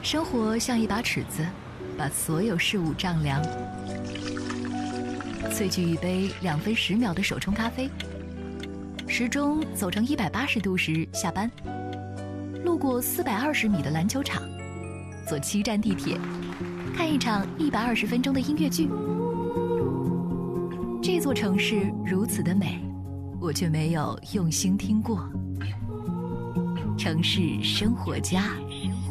生活像一把尺子，把所有事物丈量。萃取一杯2分10秒的手冲咖啡，时钟走成180度时下班，路过420米的篮球场，坐7站地铁，看一场120分钟的音乐剧。这座城市如此的美，我却没有用心听过。城市生活家。